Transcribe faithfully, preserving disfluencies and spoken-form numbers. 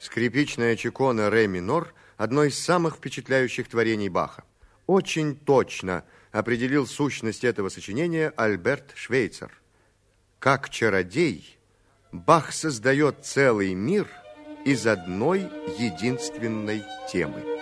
Скрипичная чекона ре минор – одно из самых впечатляющих творений Баха. Очень точно определил сущность этого сочинения Альберт Швейцер. Как чародей, Бах создает целый мир из одной единственной темы.